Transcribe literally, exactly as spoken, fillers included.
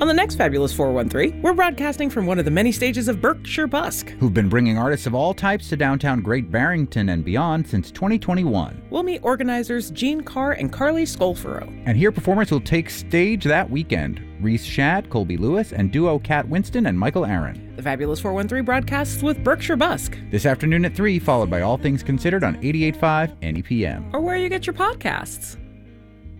On the next Fabulous four one three, we're broadcasting from one of the many stages of Berkshire Busk, who've been bringing artists of all types to downtown Great Barrington and beyond since twenty twenty-one. We'll meet organizers Gene Carr and Carly Scolfero. And hear performers who'll take stage that weekend. Reese Shad, Colby Lewis, and duo Kat Winston and Michael Aaron. The Fabulous four one three broadcasts with Berkshire Busk. This afternoon at three, followed by All Things Considered on eighty-eight point five N E P M. Or where you get your podcasts.